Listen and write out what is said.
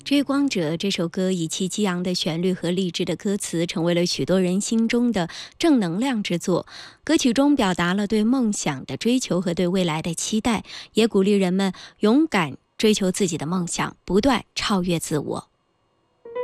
追光者这首歌以其激昂的旋律和励志的歌词，成为了许多人心中的正能量之作。歌曲中表达了对梦想的追求和对未来的期待，也鼓励人们勇敢追求自己的梦想，不断超越自我。